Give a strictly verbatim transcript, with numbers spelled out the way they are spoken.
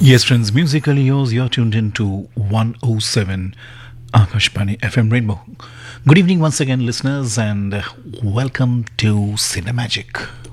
Yes, friends, musically yours, you're tuned in to one oh seven Akashpani F M Rainbow. Good evening once again, listeners, and uh, welcome to Cinemagic.